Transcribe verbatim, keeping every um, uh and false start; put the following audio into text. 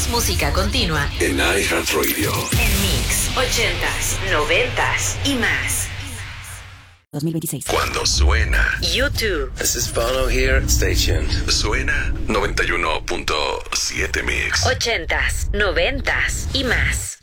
Más música continua en iHeartRadio. En Mix, ochentas, noventas y más. dos mil veintiséis. Cuando suena YouTube. This is Bono here. Stay tuned. Suena noventa y uno punto siete Mix. Ochentas, noventas y más.